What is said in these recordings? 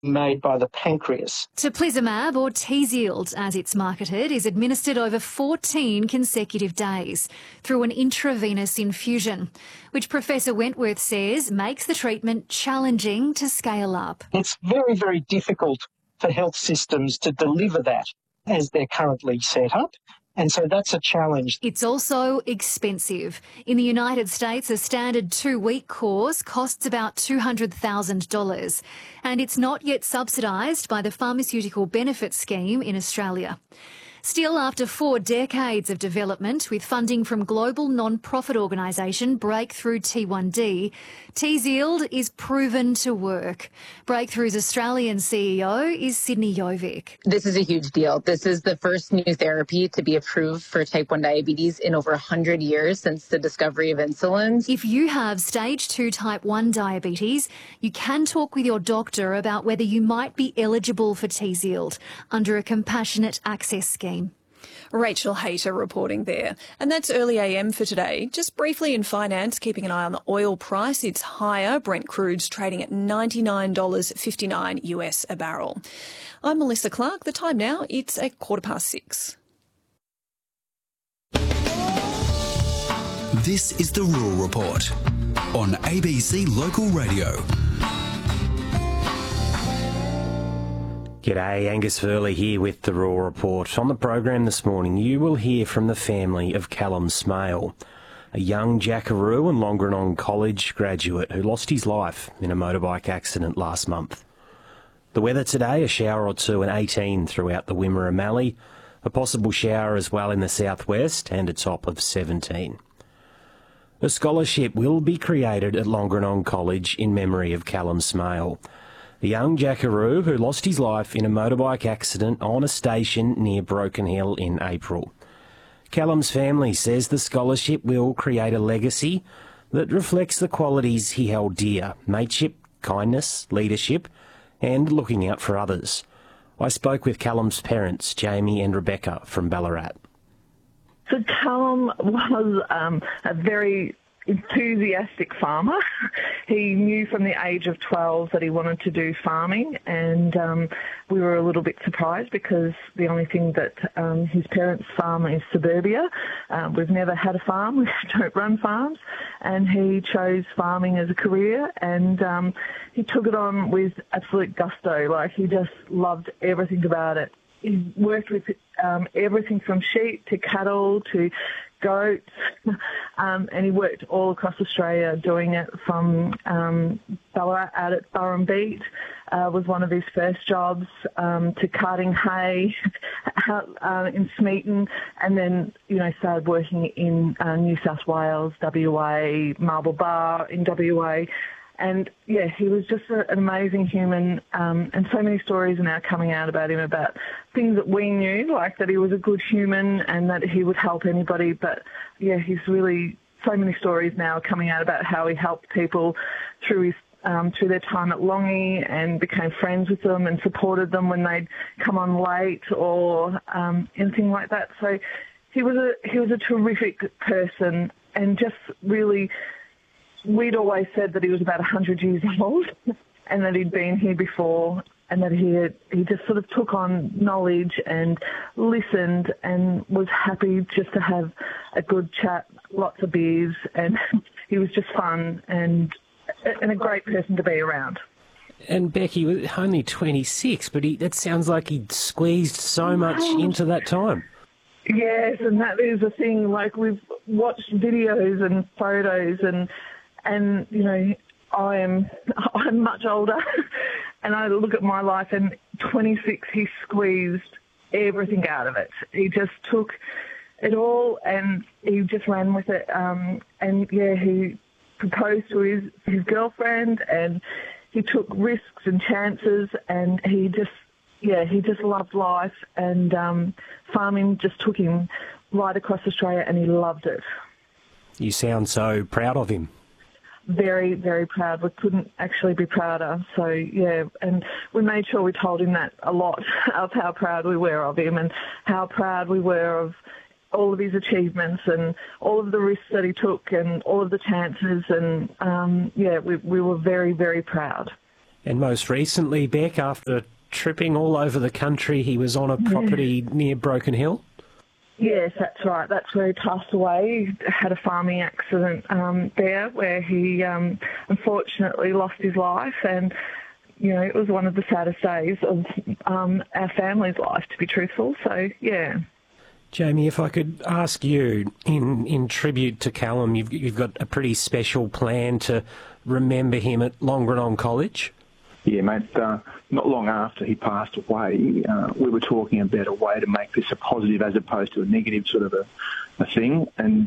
made by the pancreas. Teplizumab, or Tzield as it's marketed, is administered over 14 consecutive days through an intravenous infusion, which Professor Wentworth says makes the treatment challenging to scale up. It's very, very difficult for health systems to deliver that as they're currently set up. And so that's a challenge. It's also expensive. In the United States, a standard 2-week course costs about $200,000, and it's not yet subsidised by the Pharmaceutical Benefits Scheme in Australia. Still, after 4 decades of development with funding from global non-profit organisation Breakthrough T1D, Tzield is proven to work. Breakthrough's Australian CEO is Sydney Jovic. This is a huge deal. This is the first new therapy to be approved for type 1 diabetes in over 100 years since the discovery of insulin. If you have stage 2 type 1 diabetes, you can talk with your doctor about whether you might be eligible for Tzield under a compassionate access scheme. Rachel Hayter reporting there. And that's early AM for today. Just briefly in finance, keeping an eye on the oil price. It's higher. Brent crude's trading at $99.59 US a barrel. I'm Melissa Clark. The time now, it's 6:15. This is the Rural Report on ABC Local Radio. G'day, Angus Furley here with the Rural Report. On the program this morning, you will hear from the family of Callum Smale, a young Jackaroo and Longerenong College graduate who lost his life in a motorbike accident last month. The weather today, a shower or two and 18 throughout the Wimmera Mallee, a possible shower as well in the southwest and a top of 17. A scholarship will be created at Longerenong College in memory of Callum Smale, a young Jackaroo who lost his life in a motorbike accident on a station near Broken Hill in April. Callum's family says the scholarship will create a legacy that reflects the qualities he held dear: mateship, kindness, leadership, and looking out for others. I spoke with Callum's parents, Jamie and Rebecca, from Ballarat. So Callum was a very enthusiastic farmer. He knew from the age of 12 that he wanted to do farming, and we were a little bit surprised because the only thing that his parents farm is suburbia. We've never had a farm. We don't run farms, and he chose farming as a career, and he took it on with absolute gusto. Like, he just loved everything about it. He worked with everything from sheep to cattle to goats, and he worked all across Australia doing it from Ballarat out at Burrumbeet was one of his first jobs, to carting hay out in Smeaton, and then, started working in New South Wales, WA, Marble Bar in WA. And, yeah, he was just an amazing human, and so many stories are now coming out about him, about things that we knew, like that he was a good human and that he would help anybody. But, yeah, he's really, so many stories now coming out about how he helped people through their time at Longy and became friends with them and supported them when they'd come on late or anything like that. So he was a terrific person, and just really... We'd always said that he was about 100 years old and that he'd been here before, and that he just sort of took on knowledge and listened and was happy just to have a good chat, lots of beers, and he was just fun and a great person to be around. And Becky was only 26, but that sounds like he'd squeezed so much into that time. Yes, and that is the thing. Like, we've watched videos and photos, and I'm much older, and I look at my life, and 26, he squeezed everything out of it. He just took it all, and he just ran with it. He proposed to his girlfriend, and he took risks and chances, and he just loved life, and farming just took him right across Australia, and he loved it. You sound so proud of him. Very, very proud. We couldn't actually be prouder. So, yeah, and we made sure we told him that a lot, of how proud we were of him and how proud we were of all of his achievements and all of the risks that he took and all of the chances. And, we were very, very proud. And most recently, Beck, after tripping all over the country, he was on a property near Broken Hill? Yes, that's right. That's where he passed away. He had a farming accident there where he unfortunately lost his life, and it was one of the saddest days of our family's life, to be truthful. So, yeah. Jamie, if I could ask you, in tribute to Callum, you've got a pretty special plan to remember him at Longrenong College? Yeah, mate, not long after he passed away, we were talking about a way to make this a positive as opposed to a negative sort of a thing. And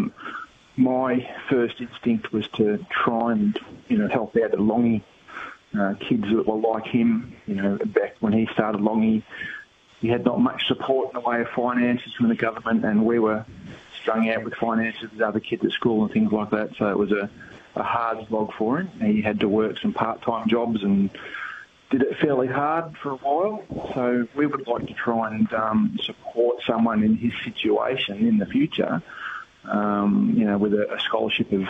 my first instinct was to try and, help out the Longy kids that were like him. Back when he started Longy, he had not much support in the way of finances from the government, and we were strung out with finances with other kids at school and things like that. So it was a hard slog for him. He had to work some part-time jobs and did it fairly hard for a while. So we would like to try and support someone in his situation in the future, with a scholarship of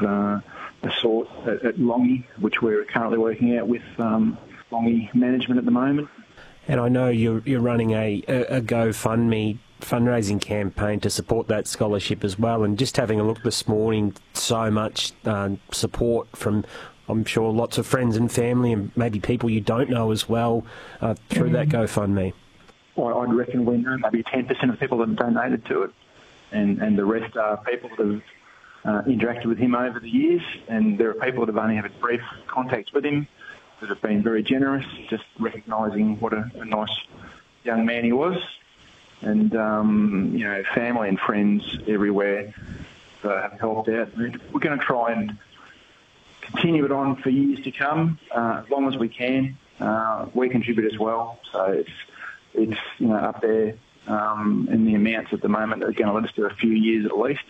a sort at Longy, which we're currently working out with Longy management at the moment. And I know you're running a GoFundMe fundraising campaign to support that scholarship as well, and just having a look this morning, so much support from, I'm sure, lots of friends and family and maybe people you don't know as well through that GoFundMe. Well, I'd reckon we know maybe 10% of people that have donated to it, and the rest are people that have interacted with him over the years, and there are people that have only had brief contacts with him that have been very generous, just recognising what a nice young man he was. And, family and friends everywhere have helped out. We're going to try and continue it on for years to come, as long as we can. We contribute as well, so it's up there in the amounts at the moment that are going to let us do a few years at least,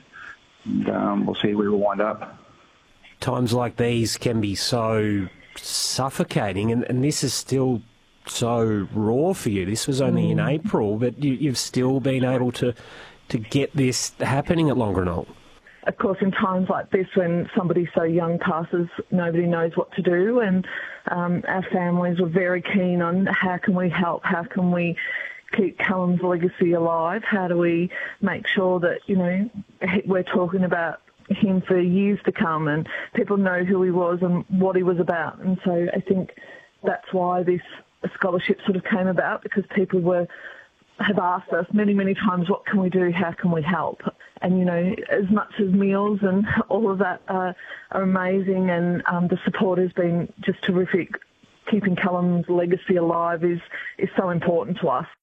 and we'll see where we'll wind up. Times like these can be so suffocating, and this is still so raw for you. This was only in April, but you've still been able to get this happening at Longrenong. Of course, in times like this, when somebody so young passes, nobody knows what to do, and our families were very keen on how can we help, how can we keep Callum's legacy alive, how do we make sure that, we're talking about him for years to come and people know who he was and what he was about. And so I think that's why this scholarship sort of came about, because people have asked us many, many times, what can we do, how can we help? And, as much as meals and all of that are amazing, and the support has been just terrific, keeping Callum's legacy alive is so important to us.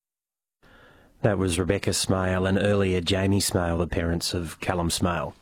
That was Rebecca Smale and earlier Jamie Smale, the parents of Callum Smale.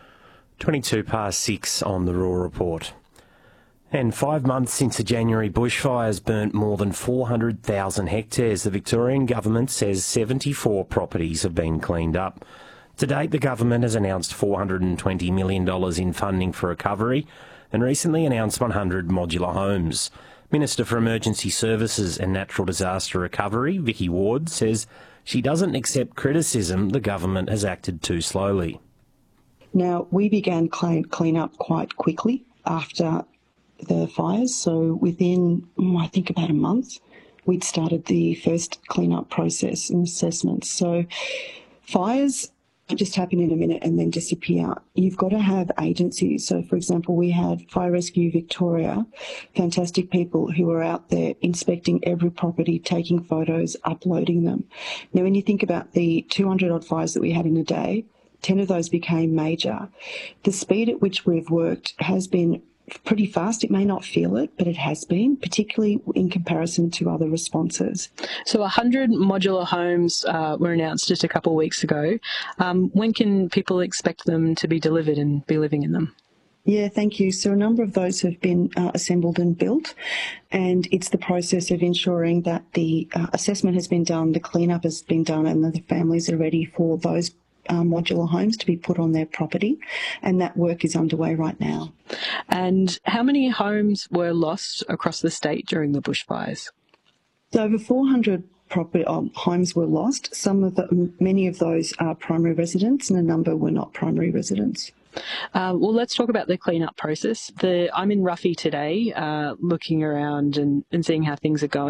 6:22 on the Raw Report. And 5 months since the January bushfires burnt more than 400,000 hectares, the Victorian government says 74 properties have been cleaned up. To date, the government has announced $420 million in funding for recovery and recently announced 100 modular homes. Minister for Emergency Services and Natural Disaster Recovery, Vicky Ward, says she doesn't accept criticism the government has acted too slowly. Now, we began clean up quite quickly after the fires, so within, I think, about a month, we'd started the first clean-up process and assessments. So fires just happen in a minute and then disappear. You've got to have agencies. So, for example, we had Fire Rescue Victoria, fantastic people who were out there inspecting every property, taking photos, uploading them. Now, when you think about the 200-odd fires that we had in a day, 10 of those became major. The speed at which we've worked has been pretty fast. It may not feel it, but it has been, particularly in comparison to other responses. So 100 modular homes were announced just a couple of weeks ago. When can people expect them to be delivered and be living in them? Yeah, thank you. So a number of those have been assembled and built, and it's the process of ensuring that the assessment has been done, the cleanup has been done, and that the families are ready for those modular homes to be put on their property, and that work is underway right now. And how many homes were lost across the state during the bushfires? So over 400 homes were lost. Many of those are primary residents, and a number were not primary residents. Well, let's talk about the clean-up process. I'm in Ruffy today, looking around and seeing how things are going.